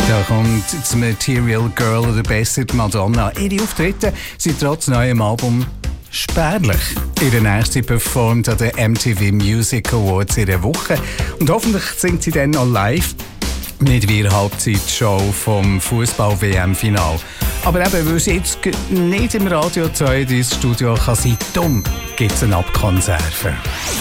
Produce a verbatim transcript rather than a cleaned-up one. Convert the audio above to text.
Da kommt das Material Girl oder besser die Madonna. Ihre Auftritte sind trotz neuem Album spärlich. Ihre nächste performt an den M T V Music Awards in der Woche. Und hoffentlich singt sie dann auch live. Nicht wie in der Halbzeitshow vom Fußball-W M-Final. Aber eben, weil sie jetzt nicht im Radio zweiunddreißig Studio kann sein, dumm gibt es eine Abkonserve.